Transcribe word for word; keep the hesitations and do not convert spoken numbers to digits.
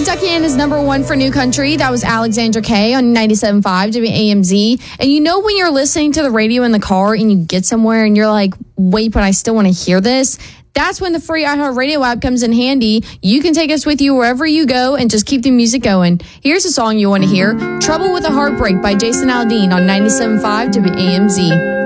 Duckian is number one for New Country. That was Alexandra Kay on ninety-seven point five W A M Z. And you know when you're listening to the radio in the car and you get somewhere and you're like, wait, but I still want to hear this? That's when the free iHeartRadio app comes in handy. You can take us with you wherever you go and just keep the music going. Here's a song you want to hear. Trouble with a Heartbreak by Jason Aldean on ninety-seven point five W A M Z.